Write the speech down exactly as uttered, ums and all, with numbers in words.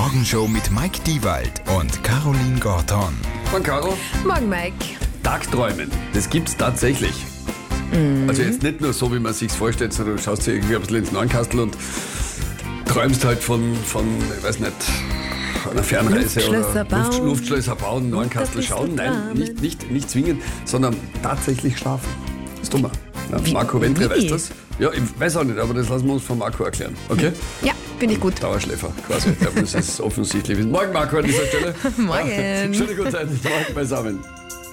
Morgenshow mit Mike Diewald und Caroline Gorton. Morgen, Caro. Morgen, Mike. Tagträumen, das gibt's tatsächlich. Mhm. Also jetzt nicht nur so, wie man sich's vorstellt, sondern du schaust dir irgendwie ein bisschen ins Neunkastel und träumst halt von, von ich weiß nicht, einer Fernreise Luftschlösser oder Luft, bauen. Luftschlösser bauen, Neunkastel schauen. Nein, nicht, nicht, nicht zwingend, sondern tatsächlich schlafen. Das ist dummer. Ja, Wie- Marco Wentre wie? weiß das. Ja, ich weiß auch nicht, aber das lassen wir uns von Marco erklären. Okay? Ja, bin ich gut. Dauerschläfer quasi. Der muss es offensichtlich wissen. Morgen, Marco, an dieser Stelle. Morgen. Ja, schöne gute Zeit. Morgen beisammen.